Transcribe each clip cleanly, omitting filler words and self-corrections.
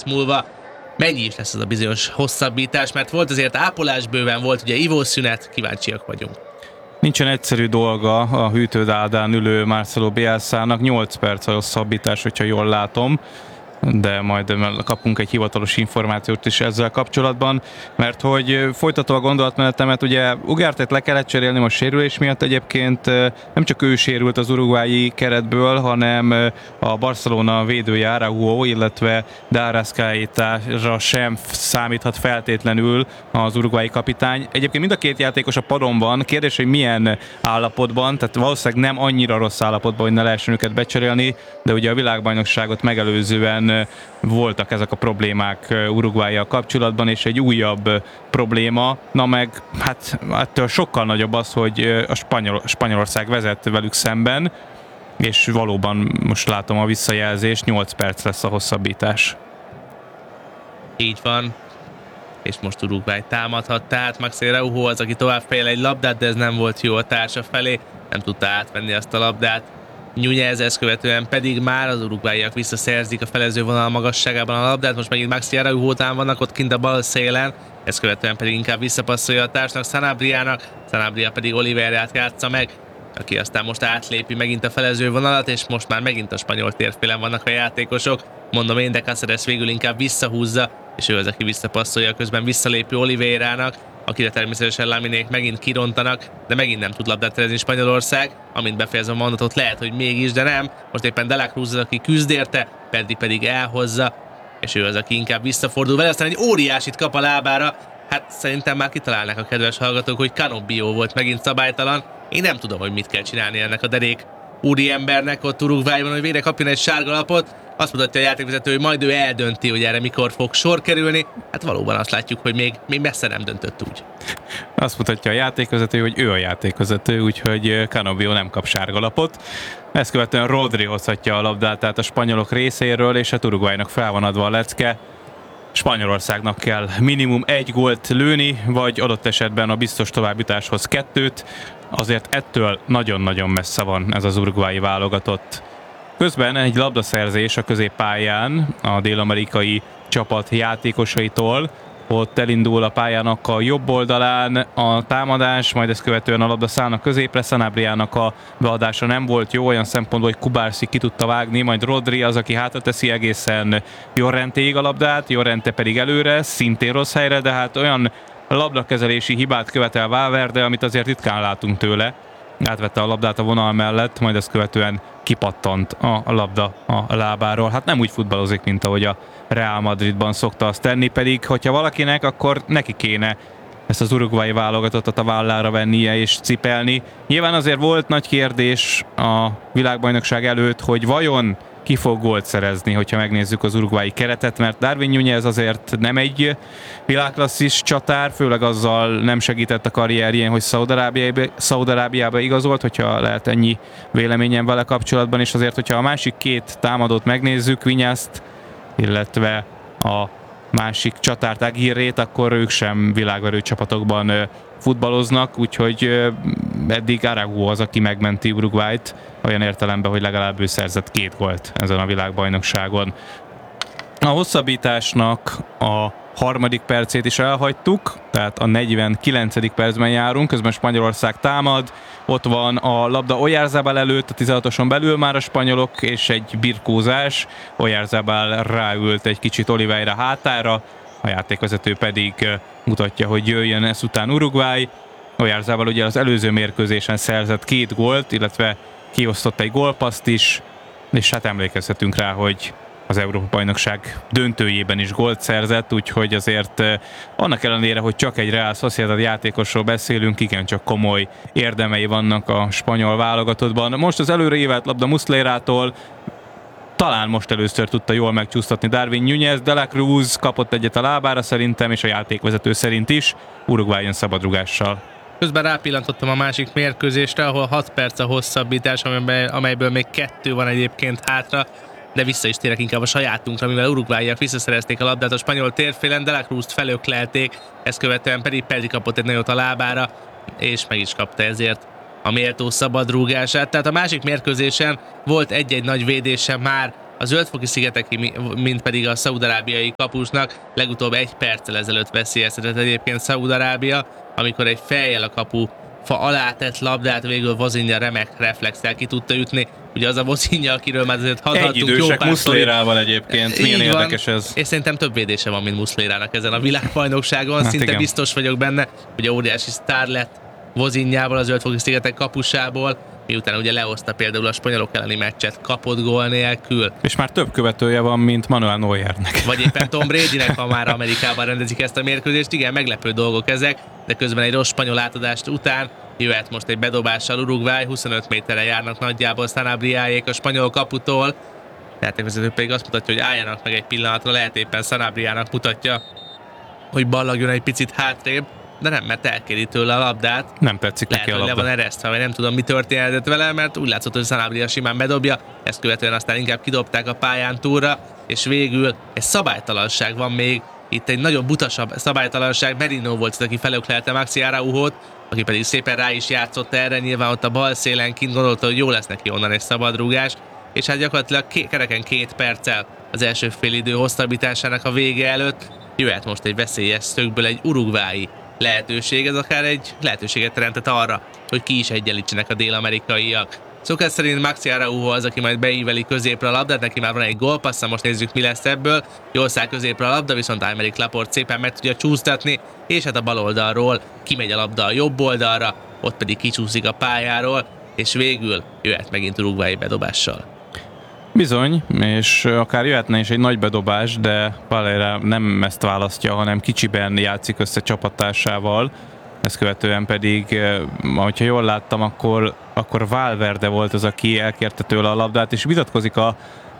múlva mennyi is lesz az a bizonyos hosszabbítás, mert volt azért ápolás bőven, volt ugye ivószünet, kíváncsiak vagyunk. Nincsen egyszerű dolga a hűtődádán ülő Marcelo Bielsának, 8 perc a hosszabbítás, hogyha jól látom, de majd kapunk egy hivatalos információt is ezzel kapcsolatban, mert hogy folytatva a gondolatmenetemet, ugye Ugartet le kellett cserélni most sérülés miatt, egyébként nem csak ő sérült az uruguayi keretből, hanem a Barcelona védője Araujo, illetve de Arrascaetára sem számíthat feltétlenül az uruguayi kapitány. Egyébként mind a két játékos a padon van, kérdés, hogy milyen állapotban, tehát valószínűleg nem annyira rossz állapotban, hogy ne lehessen őket becserélni, de ugye a világbajnokságot megelőzően voltak ezek a problémák Uruguayyal kapcsolatban, és egy újabb probléma, na meg hát ettől sokkal nagyobb az, hogy a Spanyolország vezet velük szemben, és valóban most látom a visszajelzést, 8 perc lesz a hosszabbítás. Így van, és most Uruguay támadhat, tehát Maxi Araujo az, aki tovább fejel egy labdát, de ez nem volt jó a társa felé, nem tudta átvenni azt a labdát. Núñez, ezt követően pedig már az uruguayiak visszaszerzik a felező vonal magasságában a labdát, most megint Maxi Araujo után vannak ott kint a bal szélen, ezt követően pedig inkább visszapasszolja a társnak, Sanabriának, Sanabria pedig Oliveirát játsza meg, aki aztán most átlépi megint a felező vonalat, és most már megint a spanyol térfélen vannak a játékosok. Mondom én, de Cáceres végül inkább visszahúzza, és ő az, aki visszapasszolja, közben visszalépő Oliveirának, akire természetesen Laminék megint kirontanak, de megint nem tud labdát terezni Spanyolország. Amint befejezem a mondatot, lehet, hogy mégis, de nem. Most éppen De La Cruz az, aki küzd érte, pedig elhozza, és ő az, aki inkább visszafordul vele, aztán egy óriásit kap a lábára. Hát szerintem már kitalálnak a kedves hallgatók, hogy Canobbio volt megint szabálytalan. Én nem tudom, hogy mit kell csinálni ennek a derék úriembernek ott Uruguayban, hogy végre kapjon egy sárga lapot. Azt mutatja a játékvezető, hogy majd ő eldönti, hogy erre mikor fog sor kerülni. Hát valóban azt látjuk, hogy még messze nem döntött úgy. Azt mutatja a játékvezető, hogy ő a játékvezető, úgyhogy Canobbio nem kap sárga lapot. Ezt követően Rodri hozhatja a labdát, tehát a spanyolok részéről, és a Uruguaynak fel van adva a lecke. Spanyolországnak kell minimum 1 gólt lőni, vagy adott esetben a biztos továbbjutáshoz 2-t. Azért ettől nagyon-nagyon messze van ez az uruguayi válogatott. Közben egy labdaszerzés a középpályán a dél-amerikai csapat játékosaitól. Ott elindul a pályának a jobb oldalán a támadás, majd ezt követően a labda szállnak középre. Sanabriának a beadása nem volt jó, olyan szempontból, hogy Kubarsi ki tudta vágni, majd Rodri az, aki hátra teszi egészen Llorentéig a labdát, Llorente pedig előre, szintén rossz helyre, de hát olyan labdakezelési hibát követel Valverde, amit azért ritkán látunk tőle. Átvette a labdát a vonal mellett, majd ezt követően kipattant a labda a lábáról. Hát nem úgy futballozik, mint ahogy a Real Madridban szokta azt tenni, pedig hogyha valakinek, akkor neki kéne ezt az uruguayi válogatottat a vállára vennie és cipelni. Nyilván azért volt nagy kérdés a világbajnokság előtt, hogy vajon ki fog gólt szerezni, hogyha megnézzük az uruguayi keretet, mert Darwin Núñez azért nem egy világklasszis csatár, főleg azzal nem segített a karrierjén, hogy Szaúd-Arábiába igazolt, hogyha lehet ennyi véleményem vele kapcsolatban, és azért, hogyha a másik két támadót megnézzük, Vinyászt, illetve a másik csatárt, Aguirrét, akkor ők sem világverő csapatokban futballoznak, úgyhogy eddig Araujo az, aki megmenti Uruguayt, olyan értelemben, hogy legalább ő szerzett 2 gólt ezen a világbajnokságon. A hosszabbításnak a 3. percét is elhagytuk, tehát a 49. percben járunk, közben Spanyolország támad, ott van a labda Oyarzabal előtt, a 16-oson belül már a spanyolok, és egy birkózás, Oyarzabal ráült egy kicsit Oliveira hátára, a játékvezető pedig mutatja, hogy jöjjön ezután Uruguay. Oyarzabal ugye az előző mérkőzésen szerzett 2 gólt, illetve kiosztott egy gólpasszt is, és hát emlékezhetünk rá, hogy az Európa-bajnokság döntőjében is gólt szerzett, úgyhogy azért annak ellenére, hogy csak egy Real Sociedad játékosról beszélünk, igencsak komoly érdemei vannak a spanyol válogatottban. Most az előre ívelt labda Muslerától, talán most először tudta jól megcsúsztatni Darwin Núñez, De La Cruz kapott egyet a lábára szerintem, és a játékvezető szerint is. Uruguay jön szabadrugással. Közben rápillantottam a másik mérkőzésre, ahol 6 perc a hosszabbítás, amelyből még 2 van egyébként hátra, de vissza is térek inkább a sajátunkra, mivel uruguayiak visszaszerezték a labdát a spanyol térfélen, De La Cruzt felöklelték, ezt követően pedig Pedri kapott egy nagyot a lábára, és meg is kapta ezért a méltó szabadrúgását. Tehát a másik mérkőzésen volt egy-egy nagy védése már a Zöld-foki-szigeteki, mint pedig a szaúd-arábiai kapusnak legutóbb 1 perccel ezelőtt veszélyeztetett egyébként Szaúd-Arábia, amikor egy fejjel a kapu fa alá tett labdát végül Vozinha remek reflexel ki tudta ütni. Ugye az a Vozinha, akiről már azért hallhattunk jó pár Muslérával egyébként. Milyen érdekes ez. És szerintem több védése van, mint Muslérának ezen a világbajnokságon. Hát szinte igen. biztos vagyok benne, hogy óriási sztár lett Vozinhával, a Zöld-foki-szigetek kapusából, miután ugye lehozta például a spanyolok elleni meccset kapott gól nélkül. És már több követője van, mint Manuel Neuernek. Vagy éppen Tom Bradynek, ha már Amerikában rendezik ezt a mérkőzést. Igen, meglepő dolgok ezek, de közben egy rossz spanyol átadást után jöhet most egy bedobással Uruguay, 25 méterre járnak nagyjából Sanabria-ék a spanyol kaputól. Játékvezető pedig azt mutatja, hogy álljanak meg egy pillanatra, lehet éppen Sanabria-nak mutatja, hogy ballagjon egy picit hátrébb, de nem, mert elkéri tőle a labdát. Nem tetszik Lehet, neki a hogy le labda. van eresztve, vagy nem tudom, mi történhetett vele, mert úgy látszott, hogy Sanabria simán bedobja, ezt követően aztán inkább kidobták a pályán túlra, és végül egy szabálytalanság van még. Itt egy nagyon butasabb szabálytalanság, Merino volt az, aki felöklelte Maxi Araujót, aki pedig szépen rá is játszott erre, nyilván ott a bal szélen kint gondolta, hogy jó lesz neki onnan egy szabadrúgás, és hát gyakorlatilag kereken 2 perccel az első félidő hosszabbításának a vége előtt jöhet most egy veszélyes szögből egy uruguayi lehetőség, ez akár egy lehetőséget teremtett arra, hogy ki is egyenlítsenek a dél-amerikaiak. Szokás szerint Maxi Araújo az, aki majd beíveli középre a labdát, neki már van egy gólpassza, most nézzük, mi lesz ebből. Jól száll középre a labda, viszont Aymeric Laporte szépen meg tudja csúsztatni, és hát a bal oldalról kimegy a labda a jobb oldalra, ott pedig kicsúszik a pályáról, és végül jöhet megint uruguayi bedobással. Bizony, és akár jöhetne is egy nagy bedobás, de Valera nem ezt választja, hanem kicsiben játszik össze csapattársával. Ezt követően pedig, hogyha jól láttam, akkor Valverde volt az, aki elkérte tőle a labdát, és vitatkozik a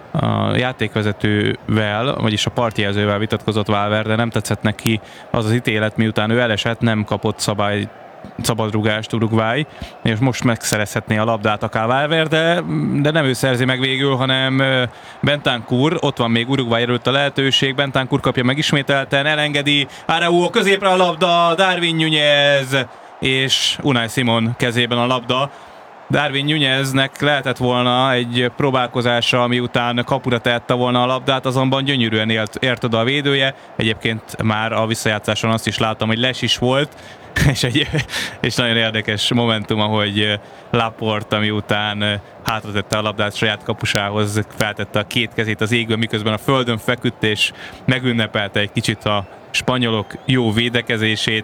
játékvezetővel, vagyis a partjelzővel vitatkozott Valverde, nem tetszett neki az az ítélet, miután ő elesett, nem kapott szabadrugást Uruguay, és most megszerezhetné a labdát akár Valverde, de nem ő szerzi meg végül, hanem Bentancur, ott van még Uruguay előtt a lehetőség, Bentancur kapja meg ismételten, elengedi, Araujo középre a labda, Darwin Núñez és Unai Simon kezében a labda. Darwin Núñeznek lehetett volna egy próbálkozása, miután kapura tehette volna a labdát, azonban gyönyörűen ért oda a védője. Egyébként már a visszajátszáson azt is láttam, hogy les is volt, és nagyon érdekes momentum, ahogy Laporte, miután hátratette a labdát saját kapusához, feltette a 2 kezét az égbe, miközben a földön feküdt, és megünnepelte egy kicsit a spanyolok jó védekezését.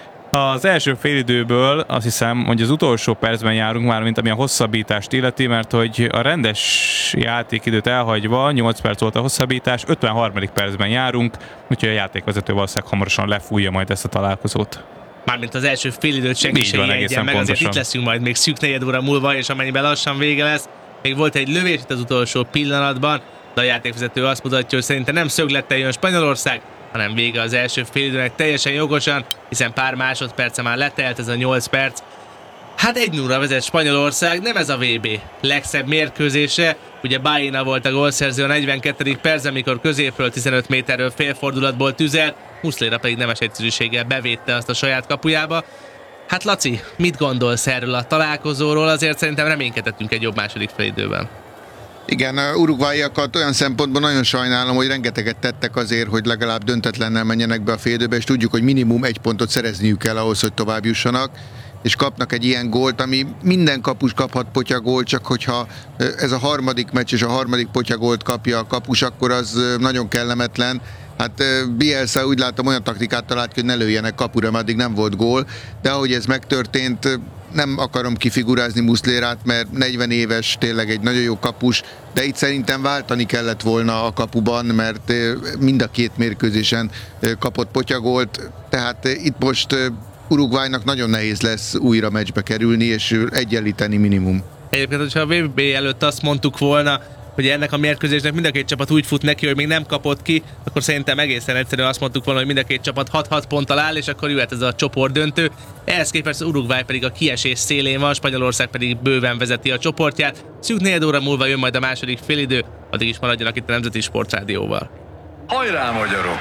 Az első félidőből azt hiszem, hogy az utolsó percben járunk már, mint ami a hosszabbítást illeti, mert hogy a rendes játékidőt elhagyva, 8 perc volt a hosszabbítás, 53. percben járunk, úgyhogy a játékvezető valószínűleg hamarosan lefújja majd ezt a találkozót. Mármint az első félidőt senki sem jegyen meg, azért itt leszünk majd még szűk negyed óra múlva, és amennyiben lassan vége lesz. Még volt egy lövés itt az utolsó pillanatban, de a játékvezető azt mutatja, hogy szerintem nem szöglettel jön Spanyolország, hanem vége az első félidőnek teljesen jogosan, hiszen pár másodperce már letelt ez a 8 perc. Hát 1-0-ra vezet Spanyolország, nem ez a VB legszebb mérkőzése. Ugye Baena volt a gólszerző a 42. percben, amikor középről 15 méterről félfordulatból tüzelt, Muslera pedig nemes egyszerűséggel bevédte azt a saját kapujába. Hát Laci, mit gondolsz erről a találkozóról? Azért szerintem reménykedhetünk egy jobb második félidőben. Igen, uruguayiakat olyan szempontból nagyon sajnálom, hogy rengeteget tettek azért, hogy legalább döntetlennel menjenek be a félidőbe, és tudjuk, hogy minimum 1 pontot szerezniük kell ahhoz, hogy tovább jussanak, és kapnak egy ilyen gólt, ami minden kapus kaphat potyagólt, csak hogyha ez a harmadik meccs és a harmadik potyagólt kapja a kapus, akkor az nagyon kellemetlen. Hát Bielsa úgy látom olyan taktikát talált ki, hogy ne lőjenek kapura, mert addig nem volt gól, de ahogy ez megtörtént, nem akarom kifigurázni Muslerát, mert 40 éves, tényleg egy nagyon jó kapus, de itt szerintem váltani kellett volna a kapuban, mert mind a 2 mérkőzésen kapott potyagolt, tehát itt most Uruguaynak nagyon nehéz lesz újra meccsbe kerülni, és egyenlíteni minimum. Egyébként, hogyha a VB előtt azt mondtuk volna, hogy ennek a mérkőzésnek mind a 2 csapat úgy fut neki, hogy még nem kapott ki, akkor szerintem egészen egyszerűen azt mondtuk volna, hogy mind a 2 csapat 6-6 ponttal áll, és akkor jöhet ez a csoportdöntő. Ehhez képest az Uruguay pedig a kiesés szélén van, Spanyolország pedig bőven vezeti a csoportját. Szűk 4 óra múlva jön majd a második félidő, addig is maradjanak itt a Nemzeti Sportrádióval. Hajrá, magyarok!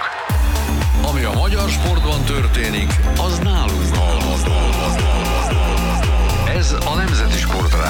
Ami a magyar sportban történik, az nálunk hallható. Ez a Nemzeti Sportrádió.